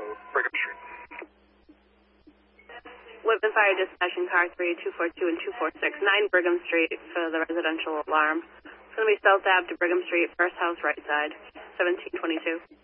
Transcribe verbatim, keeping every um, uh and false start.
Brigham Street. Whitman Fire Dispatching Car three two four two and two four six nine Brigham Street for the residential alarm. It's going to be South Ave to Brigham Street, first house right side, seventeen twenty-two.